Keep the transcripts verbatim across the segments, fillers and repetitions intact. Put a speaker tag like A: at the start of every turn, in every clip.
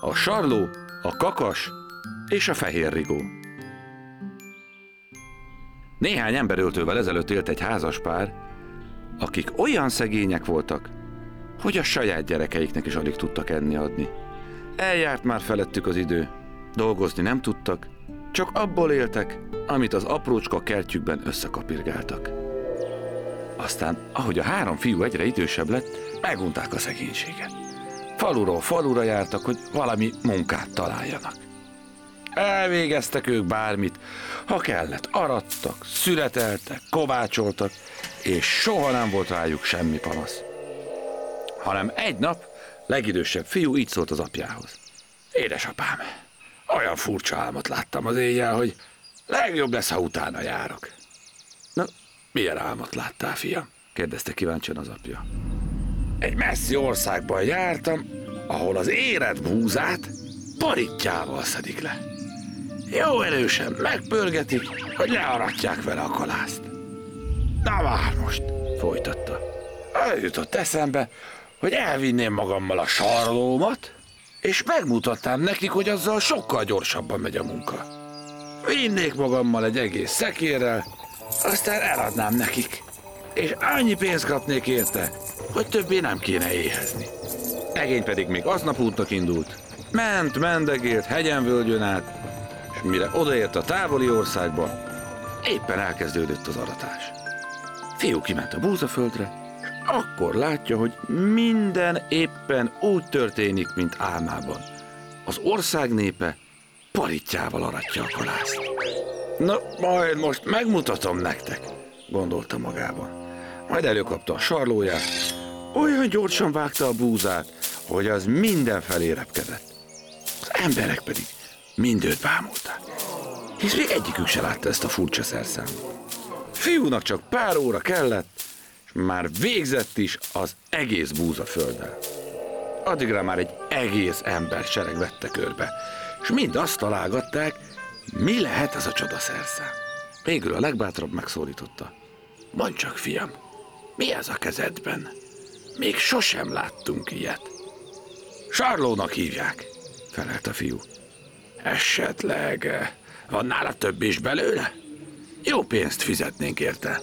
A: a Sarló, a Kakas és a Fehér Rigó. Néhány emberöltővel ezelőtt élt egy házaspár, akik olyan szegények voltak, hogy a saját gyerekeiknek is alig tudtak enni adni. Eljárt már felettük az idő, dolgozni nem tudtak, csak abból éltek, amit az aprócska kertjükben összekapirgáltak. Aztán, ahogy a három fiú egyre idősebb lett, megunták a szegénységet. Faluról falura jártak, hogy valami munkát találjanak. Elvégeztek ők bármit, ha kellett, arattak, születeltek, kovácsoltak, és soha nem volt rájuk semmi panasz. Hanem egy nap legidősebb fiú így szólt az apjához. Édesapám, olyan furcsa álmot láttam az éjjel, hogy legjobb lesz, ha utána járok. Na, milyen álmot láttál, fiam? Kérdezte kíváncsian az apja. Egy messzi országban jártam, ahol az érett búzát parittyával szedik le. Jó erősen megpörgetik, hogy learatják vele a kalászt. Na már most, folytatta. Eljutott eszembe, hogy elvinném magammal a sarlómat, és megmutatnám nekik, hogy azzal sokkal gyorsabban megy a munka. Vinnék magammal egy egész szekérrel, aztán eladnám nekik, és annyi pénzt kapnék érte, hogy többé nem kéne éhezni. Egény pedig még aznap útnak indult, ment, mendegélt, hegyen-völgyön át, és mire odaért a távoli országba, éppen elkezdődött az aratás. Fiú kiment a búzaföldre, és akkor látja, hogy minden éppen úgy történik, mint álmában. Az ország népe parittyával aratja a kalászt. Na, majd most megmutatom nektek, gondolta magában. Majd előkapta a sarlóját, olyan gyorsan vágta a búzát, hogy az mindenfelé repkedett. Az emberek pedig mind őt bámulták, hisz még egyikük se látta ezt a furcsa szerszámot. Fiúnak csak pár óra kellett, és már végzett is az egész búzafölddel. Addigra már egy egész embersereg vette körbe, és mind azt találgatták, mi lehet ez a csodaszerszám. Végül a legbátrabb megszólította. Mondd csak, fiam, mi ez a kezedben? Még sosem láttunk ilyet. Sarlónak hívják, felelt a fiú. Esetleg van nála több is belőle? Jó pénzt fizetnénk érte.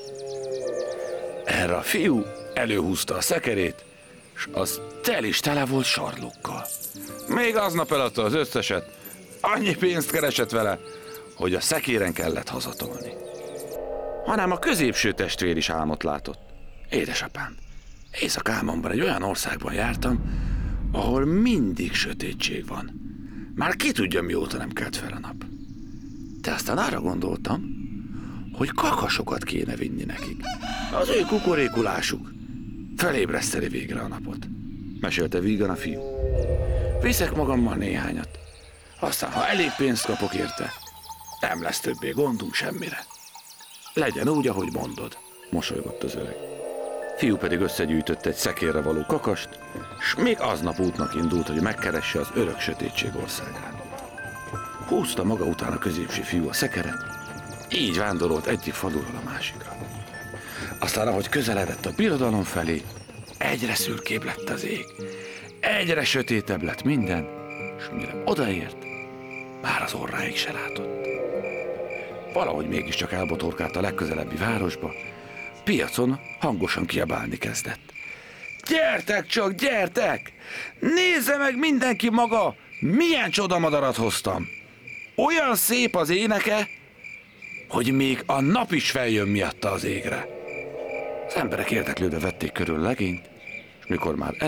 A: Erre a fiú előhúzta a szekerét, és az tel is tele volt sarlókkal. Még aznap eladta az összeset, annyi pénzt keresett vele, hogy a szekéren kellett hazatolni. Hanem a középső testvér is álmot látott. Édesapám, éjszakálmomban egy olyan országban jártam, ahol mindig sötétség van. Már ki tudja, mióta nem kelt fel a nap. De aztán arra gondoltam, hogy kakasokat kéne vinni nekik. Az ő kukorékulásuk felébreszteni végre a napot, mesélte vígan a fiú. Viszek magammal néhányat, aztán ha elég pénzt kapok érte, nem lesz többé gondunk semmire. Legyen úgy, ahogy mondod, mosolygott az öreg. Fiú pedig összegyűjtött egy szekérre való kakast, s még aznap útnak indult, hogy megkeresse az örök sötétség országát. Húzta maga után a középső fiú a szekeret, így vándorolt egyik faluról a másikra. Aztán, ahogy közeledett a birodalom felé, egyre szürkébb lett az ég, egyre sötétebb lett minden, és mire odaért, már az orráig se látott. Valahogy mégiscsak elbotorkált a legközelebbi városba, piacon hangosan kiabálni kezdett. Gyertek csak, gyertek! Nézze meg mindenki maga, milyen csodamadarat hoztam! Olyan szép az éneke, hogy még a nap is feljön miatta az égre. Az emberek érdeklődve vették körül legényt, és mikor már